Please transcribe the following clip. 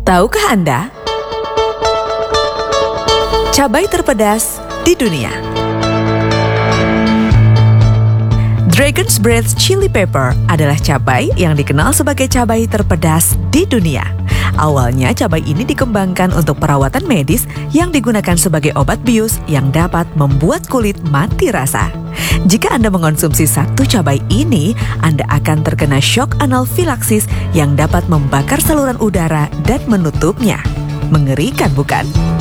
Tahukah Anda? Cabai terpedas di dunia. Dragon's Breath Chili Pepper adalah cabai yang dikenal sebagai cabai terpedas di dunia. Awalnya cabai ini dikembangkan untuk perawatan medis yang digunakan sebagai obat bius yang dapat membuat kulit mati rasa. Jika Anda mengonsumsi satu cabai ini, Anda akan terkena shock anafilaksis yang dapat membakar saluran udara dan menutupnya. Mengerikan bukan?